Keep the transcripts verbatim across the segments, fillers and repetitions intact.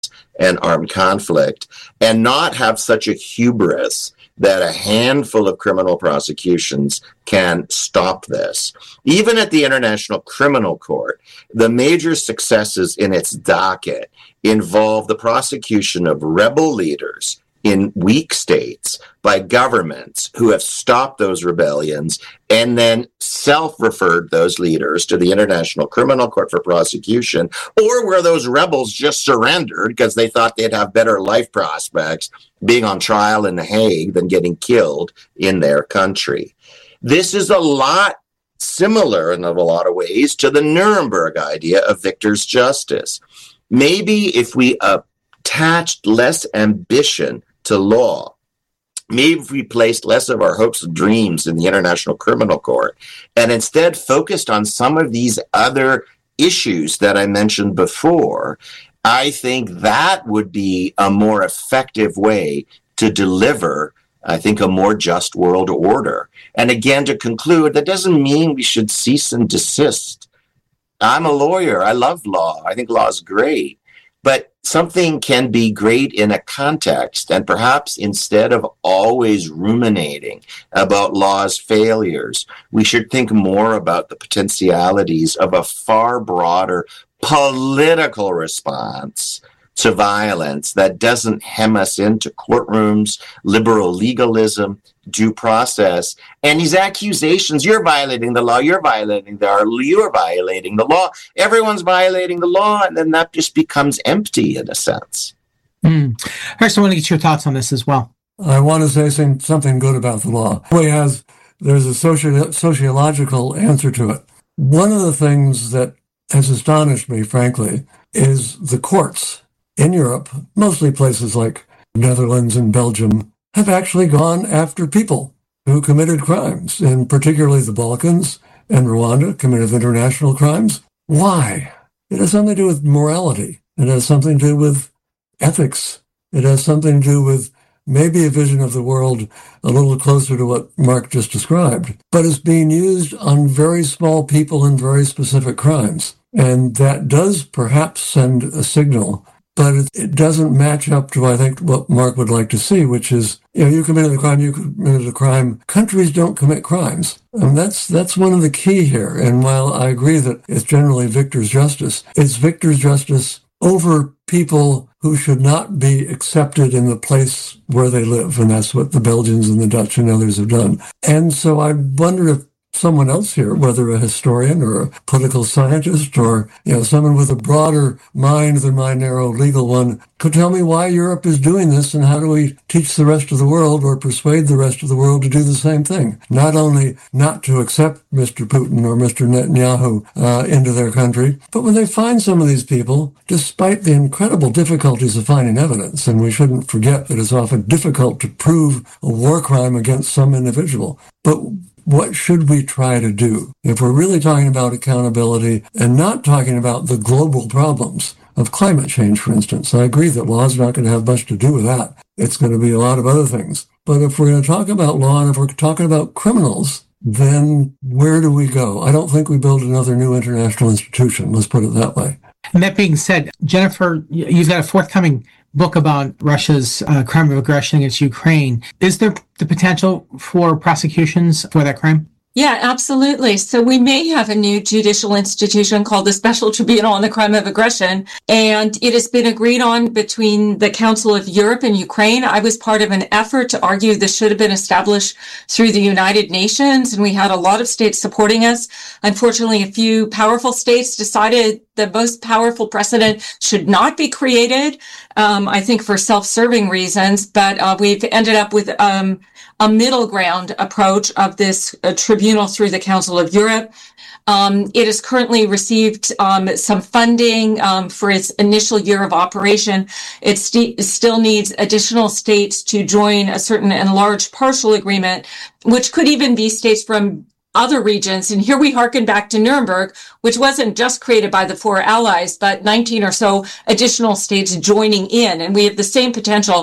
and armed conflict, and not have such a hubris that a handful of criminal prosecutions can stop this. Even at the International Criminal Court, the major successes in its docket involve the prosecution of rebel leaders in weak states by governments who have stopped those rebellions and then self-referred those leaders to the International Criminal Court for prosecution, or where those rebels just surrendered because they thought they'd have better life prospects being on trial in The Hague than getting killed in their country. This is a lot similar in a lot of ways to the Nuremberg idea of victor's justice. Maybe if we attached less ambition to law, maybe if we placed less of our hopes and dreams in the International Criminal Court and instead focused on some of these other issues that I mentioned before, I think that would be a more effective way to deliver, I think, a more just world order. And again, to conclude, that doesn't mean we should cease and desist. I'm a lawyer. I love law. I think law is great. But something can be great in a context, and perhaps instead of always ruminating about law's failures, we should think more about the potentialities of a far broader political response to violence that doesn't hem us into courtrooms, liberal legalism, due process, and these accusations, you're violating the law, you're violating the law, you're violating the law, everyone's violating the law, and then that just becomes empty in a sense. Mm. First, I want to get your thoughts on this as well. I want to say some, something good about the law. It has, there's a socio- sociological answer to it. One of the things that has astonished me, frankly, is the courts in Europe, mostly places like Netherlands and Belgium, have actually gone after people who committed crimes, and particularly the Balkans and Rwanda committed international crimes. Why? It has something to do with morality. It has something to do with ethics. It has something to do with maybe a vision of the world a little closer to what Mark just described, but it's being used on very small people and very specific crimes. And that does perhaps send a signal, but it, it doesn't match up to, I think, what Mark would like to see, which is, you know, you committed a crime, you committed a crime. Countries don't commit crimes. And that's that's one of the key here. And while I agree that it's generally victor's justice, it's victor's justice over people who should not be accepted in the place where they live. And that's what the Belgians and the Dutch and others have done. And so I wonder if someone else here, whether a historian or a political scientist or, you know, someone with a broader mind than my narrow legal one, could tell me why Europe is doing this and how do we teach the rest of the world or persuade the rest of the world to do the same thing. Not only not to accept Mister Putin or Mister Netanyahu uh, into their country, but when they find some of these people, despite the incredible difficulties of finding evidence, and we shouldn't forget that it's often difficult to prove a war crime against some individual, but what should we try to do? If we're really talking about accountability and not talking about the global problems of climate change, for instance, I agree that law is not going to have much to do with that. It's going to be a lot of other things. But if we're going to talk about law and if we're talking about criminals, then where do we go? I don't think we build another new international institution. Let's put it that way. And that being said, Jennifer, you've got a forthcoming book about Russia's uh, crime of aggression against Ukraine. Is there the potential for prosecutions for that crime? Yeah, absolutely. So we may have a new judicial institution called the Special Tribunal on the Crime of Aggression, and it has been agreed on between the Council of Europe and Ukraine. I was part of an effort to argue this should have been established through the United Nations, and we had a lot of states supporting us. Unfortunately, a few powerful states decided the most powerful precedent should not be created, um, I think for self-serving reasons, but uh, we've ended up with um, a middle ground approach of this uh, tribunal through the Council of Europe. Um, it has currently received um, some funding um, for its initial year of operation. It st- still needs additional states to join a certain enlarged partial agreement, which could even be states from other regions. And here we hearken back to Nuremberg, which wasn't just created by the four allies, but nineteen or so additional states joining in. And we have the same potential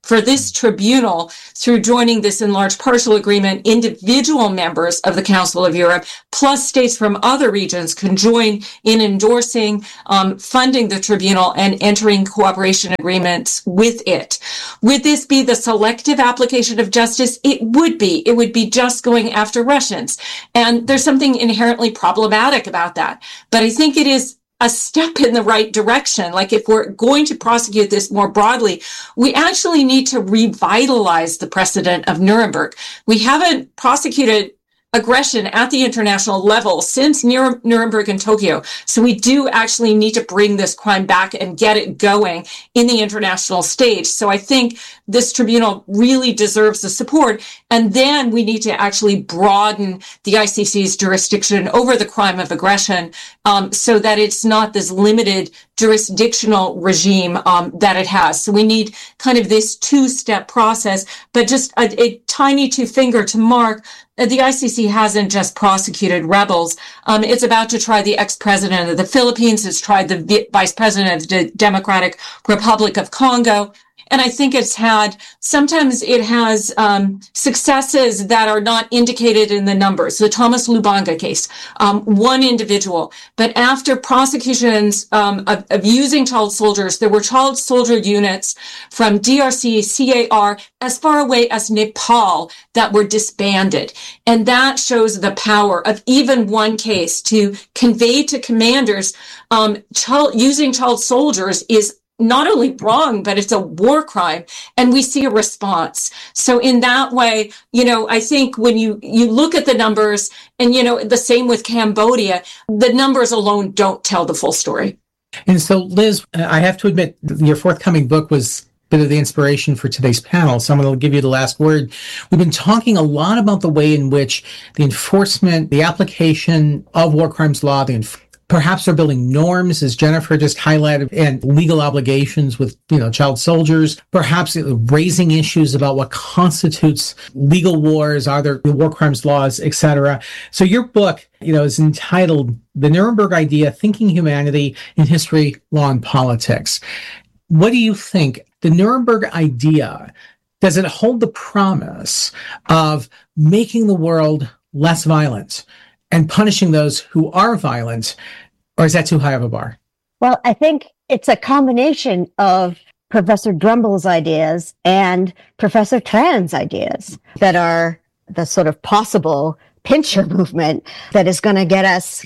for this tribunal, through joining this enlarged partial agreement, individual members of the Council of Europe, plus states from other regions, can join in endorsing, um, funding the tribunal and entering cooperation agreements with it. Would this be the selective application of justice? It would be. It would be just going after Russians. And there's something inherently problematic about that. But I think it is a step in the right direction. Like, if we're going to prosecute this more broadly, we actually need to revitalize the precedent of Nuremberg. We haven't prosecuted aggression at the international level since Nuremberg and Tokyo. So we do actually need to bring this crime back and get it going in the international stage. So I think this tribunal really deserves the support. And then we need to actually broaden the I C C's jurisdiction over the crime of aggression, um, so that it's not this limited jurisdictional regime um, that it has. So we need kind of this two-step process, but just a, a tiny two-finger to mark. The I C C hasn't just prosecuted rebels. Um, it's about to try the ex-president of the Philippines. It's tried the v- vice president of the Democratic Republic of Congo. And I think it's had, sometimes it has um, successes that are not indicated in the numbers. The Thomas Lubanga case, um, one individual. But after prosecutions um, of, of using child soldiers, there were child soldier units from D R C, C A R, as far away as Nepal that were disbanded. And that shows the power of even one case to convey to commanders um, child, using child soldiers is not only wrong, but it's a war crime, and we see a response. So in that way, you know, I think when you, you look at the numbers, and, you know, the same with Cambodia, the numbers alone don't tell the full story. And so, Liz, I have to admit, your forthcoming book was a bit of the inspiration for today's panel, so I'm going to give you the last word. We've been talking a lot about the way in which the enforcement, the application of war crimes law, the enf- Perhaps they're building norms, as Jennifer just highlighted, and legal obligations with, you know, child soldiers. Perhaps raising issues about what constitutes legal wars, are there war crimes laws, et cetera. So your book, you know, is entitled "The Nuremberg Idea: Thinking Humanity in History, Law, and Politics." What do you think? The Nuremberg idea, does it hold the promise of making the world less violent and punishing those who are violent, or is that too high of a bar? Well, I think it's a combination of Professor Drumble's ideas and Professor Tran's ideas that are the sort of possible pincher movement that is going to get us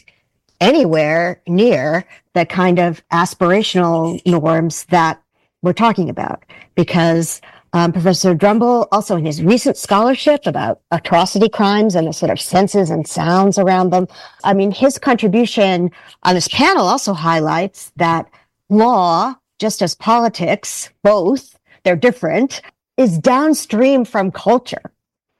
anywhere near the kind of aspirational norms that we're talking about. Because Um, Professor Drumble, also in his recent scholarship about atrocity crimes and the sort of senses and sounds around them, I mean, his contribution on this panel also highlights that law, just as politics, both, they're different, is downstream from culture.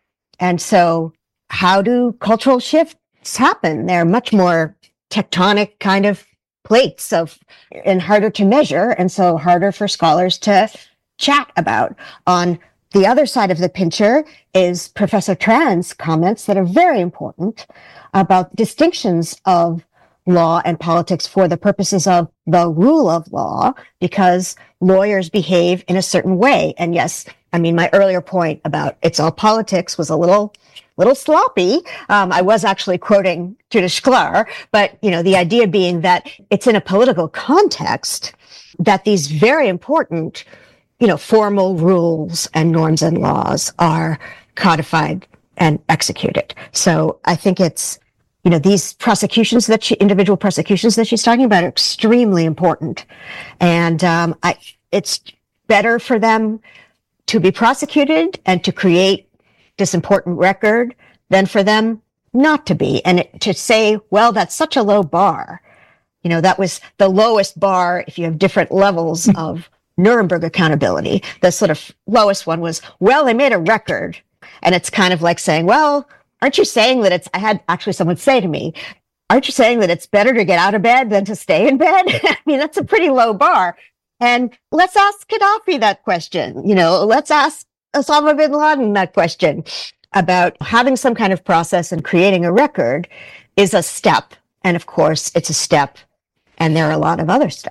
And so how do cultural shifts happen? They're much more tectonic kind of plates of, and harder to measure, and so harder for scholars to chat about. On the other side of the pincher is Professor Tran's comments that are very important about distinctions of law and politics for the purposes of the rule of law, because lawyers behave in a certain way. And yes, I mean, my earlier point about it's all politics was a little little sloppy. Um, I was actually quoting Judith Shklar, but, you know, the idea being that it's in a political context that these very important, you know, formal rules and norms and laws are codified and executed. So I think it's, you know, these prosecutions that she, individual prosecutions that she's talking about are extremely important. And um, I, it's better for them to be prosecuted and to create this important record than for them not to be. And it, to say, well, that's such a low bar. You know, that was the lowest bar if you have different levels of Nuremberg accountability. The sort of lowest one was, well, they made a record. And it's kind of like saying, well, aren't you saying that it's, I had actually someone say to me, aren't you saying that it's better to get out of bed than to stay in bed? I mean, that's a pretty low bar. And let's ask Gaddafi that question. You know, let's ask Osama bin Laden that question about having some kind of process and creating a record is a step. And of course, it's a step. And there are a lot of other steps.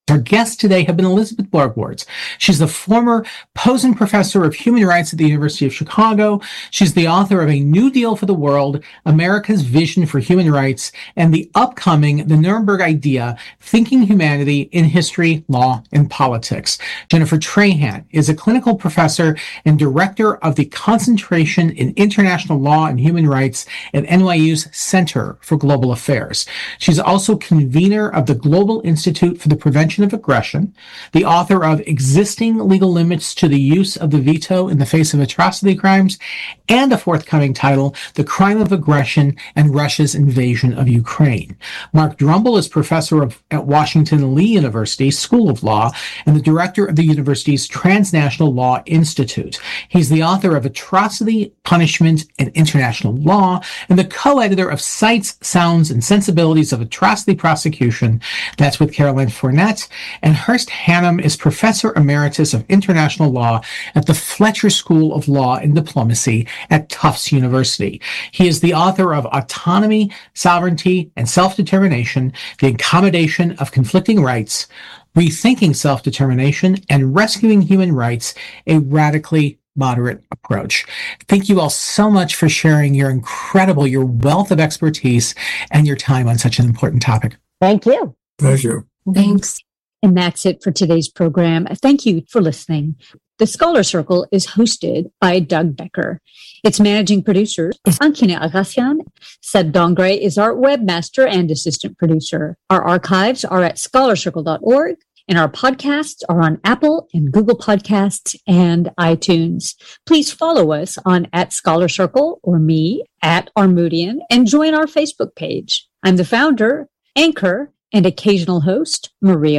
Our guests today have been Elizabeth Borgwards. She's the former Posen Professor of Human Rights at the University of Chicago. She's the author of A New Deal for the World, America's Vision for Human Rights, and the upcoming The Nuremberg Idea, Thinking Humanity in History, Law, and Politics. Jennifer Trahan is a clinical professor and director of the Concentration in International Law and Human Rights at N Y U's Center for Global Affairs. She's also convener of the Global Institute for the Prevention of Aggression, the author of Existing Legal Limits to the Use of the Veto in the Face of Atrocity Crimes, and a forthcoming title, The Crime of Aggression and Russia's Invasion of Ukraine. Mark Drumble is professor of, at Washington Lee University School of Law and the director of the university's Transnational Law Institute. He's the author of Atrocity, Punishment, and International Law, and the co-editor of Sights, Sounds, and Sensibilities of Atrocity Prosecution. That's with Caroline Fournette. And Hurst Hannum is Professor Emeritus of International Law at the Fletcher School of Law and Diplomacy at Tufts University. He is the author of Autonomy, Sovereignty, and Self-Determination, The Accommodation of Conflicting Rights, Rethinking Self-Determination, and Rescuing Human Rights, a Radically Moderate Approach. Thank you all so much for sharing your incredible, your wealth of expertise and your time on such an important topic. Thank you. Thank you. Thanks. And that's it for today's program. Thank you for listening. The Scholar Circle is hosted by Doug Becker. Its managing producer is Ankine Agassian. Seb Dongre is our webmaster and assistant producer. Our archives are at scholar circle dot org, and our podcasts are on Apple and Google Podcasts and iTunes. Please follow us on at Scholar Circle or me at Armudian and join our Facebook page. I'm the founder, anchor, and occasional host, Maria